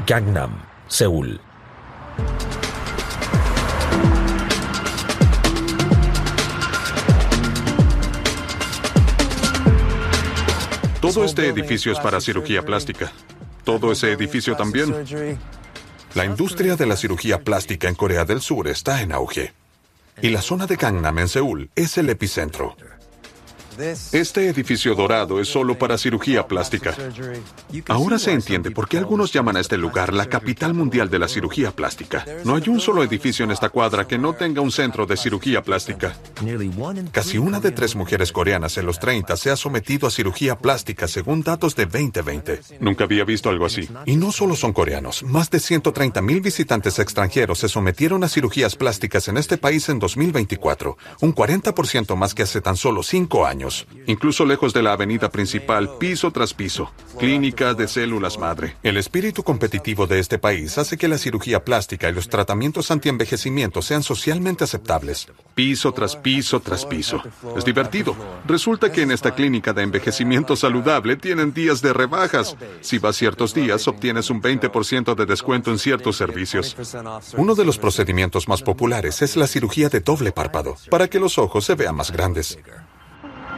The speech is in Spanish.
Gangnam, Seúl. Todo este edificio es para cirugía plástica. Todo ese edificio también. La industria de la cirugía plástica en Corea del Sur está en auge. Y la zona de Gangnam en Seúl es el epicentro. Este edificio dorado es solo para cirugía plástica. Ahora se entiende por qué algunos llaman a este lugar la capital mundial de la cirugía plástica. No hay un solo edificio en esta cuadra que no tenga un centro de cirugía plástica. Casi 1 de 3 mujeres coreanas en los 30 se ha sometido a cirugía plástica según datos de 2020. Nunca había visto algo así. Y no solo son coreanos. Más de 130,000 visitantes extranjeros se sometieron a cirugías plásticas en este país en 2024. Un 40% más que hace tan solo 5 años. Incluso lejos de la avenida principal, piso tras piso. Clínica de células madre. El espíritu competitivo de este país hace que la cirugía plástica y los tratamientos antienvejecimiento sean socialmente aceptables. Piso tras piso tras piso. Es divertido. Resulta que en esta clínica de envejecimiento saludable tienen días de rebajas. Si vas ciertos días, obtienes un 20% de descuento en ciertos servicios. Uno de los procedimientos más populares es la cirugía de doble párpado, para que los ojos se vean más grandes.